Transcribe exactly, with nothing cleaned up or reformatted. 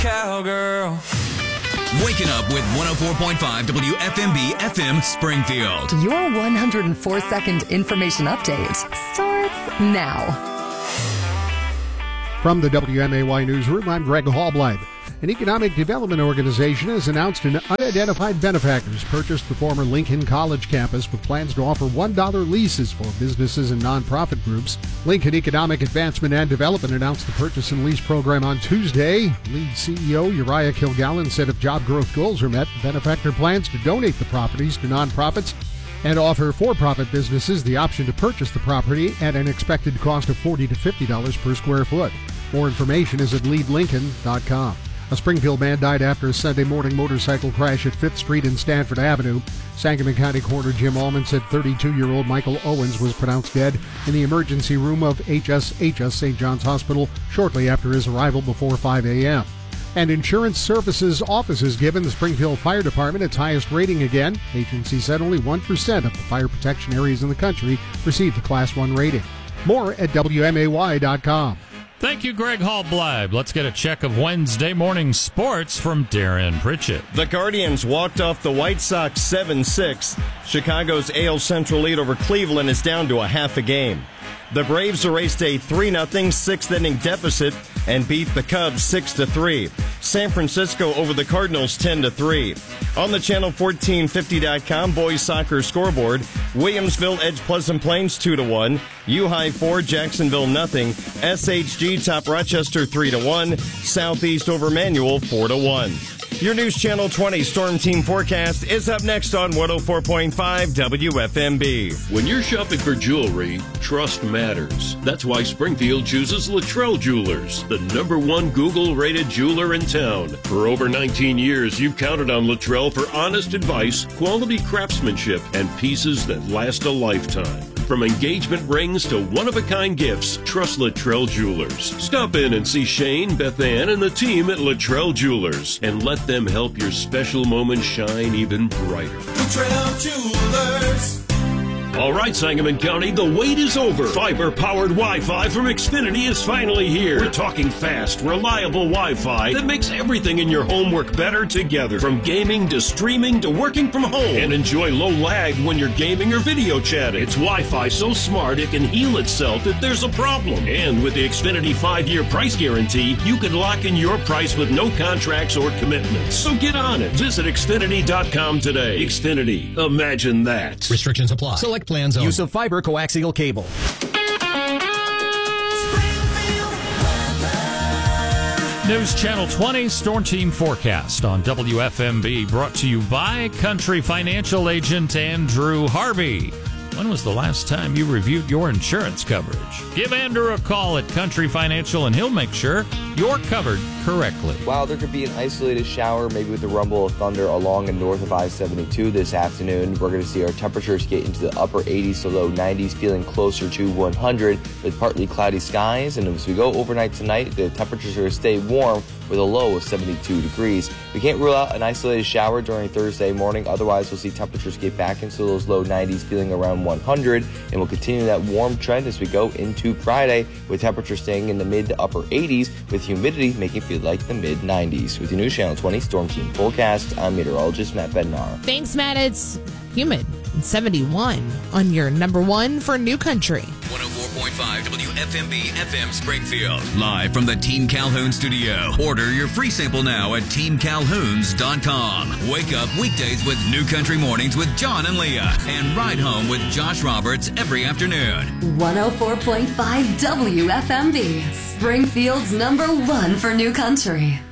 Cowgirl. Waking up with one oh four point five W F M B F M Springfield. Your one hundred four second information update starts now. From the W M A Y Newsroom, I'm Greg Hallbleib. An economic development organization has announced an unidentified benefactors purchased the former Lincoln College campus with plans to offer one dollar leases for businesses and nonprofit groups. Lincoln Economic Advancement and Development announced the purchase and lease program on Tuesday. Lead C E O Uriah Kilgallen said if job growth goals are met, the benefactor plans to donate the properties to nonprofits and offer for-profit businesses the option to purchase the property at an expected cost of forty to fifty dollars per square foot. More information is at lead lincoln dot com. A Springfield man died after a Sunday morning motorcycle crash at fifth Street and Stanford Avenue. Sangamon County Coroner Jim Allman said thirty-two-year-old Michael Owens was pronounced dead in the emergency room of H S H S Saint John's Hospital shortly after his arrival before five a.m. And Insurance Services Office has given the Springfield Fire Department its highest rating again. Agency said only one percent of the fire protection areas in the country received the Class one rating. More at W M A Y dot com. Thank you, Greg Hallbleib. Let's get a check of Wednesday morning sports from Darren Pritchett. The Guardians walked off the White Sox seven six. Chicago's A L Central lead over Cleveland is down to a half a game. The Braves erased a three nothing sixth-inning deficit and beat the Cubs six to three. San Francisco over the Cardinals ten to three. On the Channel fourteen fifty dot com boys soccer scoreboard, Williamsville edged Pleasant Plains two to one, U-High four, Jacksonville nothing, S H G top Rochester three to one, Southeast over Manual four to one. Your News Channel twenty Storm Team forecast is up next on one oh four point five W F M B. When you're shopping for jewelry, trust matters. That's why Springfield chooses Luttrell Jewelers, the number one Google-rated jeweler in town. For over nineteen years, you've counted on Luttrell for honest advice, quality craftsmanship, and pieces that last a lifetime. From engagement rings to one-of-a-kind gifts, trust Luttrell Jewelers. Stop in and see Shane, Beth Ann, and the team at Luttrell Jewelers, and let them help your special moment shine even brighter. Luttrell Jewelers. All right, Sangamon County, the wait is over. Fiber-powered Wi-Fi from Xfinity is finally here. We're talking fast, reliable Wi-Fi that makes everything in your home work better together. From gaming to streaming to working from home. And enjoy low lag when you're gaming or video chatting. It's Wi-Fi so smart it can heal itself if there's a problem. And with the Xfinity five-year price guarantee, you can lock in your price with no contracts or commitments. So get on it. Visit Xfinity dot com today. Xfinity. Imagine that. Restrictions apply. Select plans only. Use of fiber coaxial cable. News Channel twenty Storm Team forecast on W F M B, brought to you by Country Financial Agent Andrew Harvey. When was the last time you reviewed your insurance coverage? Give Andrew a call at Country Financial and he'll make sure you're covered correctly. While there could be an isolated shower, maybe with the rumble of thunder along and north of I seventy-two this afternoon, we're going to see our temperatures get into the upper eighties to low nineties, feeling closer to one hundred with partly cloudy skies. And as we go overnight tonight, the temperatures are going to stay warm with a low of seventy-two degrees. We can't rule out an isolated shower during Thursday morning. Otherwise, we'll see temperatures get back into those low nineties, feeling around one hundred. And we'll continue that warm trend as we go into Friday, with temperatures staying in the mid to upper eighties, with humidity making it feel like the mid nineties. With your News Channel twenty Storm Team forecast, I'm meteorologist Matt Bednar. Thanks, Matt. It's humid and seventy-one on your number one for New Country. one oh four point five W F M B F M Springfield. Live from the Team Calhoun studio. Order your free sample now at team calhouns dot com. Wake up weekdays with New Country Mornings with John and Leah. And ride home with Josh Roberts every afternoon. one oh four point five W F M B, Springfield's number one for New Country.